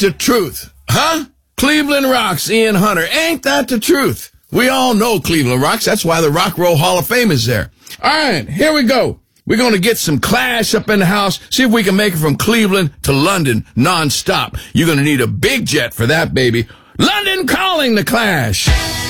the truth? Huh? Cleveland Rocks, Ian Hunter. Ain't that the truth? We all know Cleveland Rocks. That's why the Rock and Roll Hall of Fame is there. All right, here we go. We're going to get some Clash up in the house, see if we can make it from Cleveland to London nonstop. You're going to need a big jet for that, baby. London Calling, the Clash.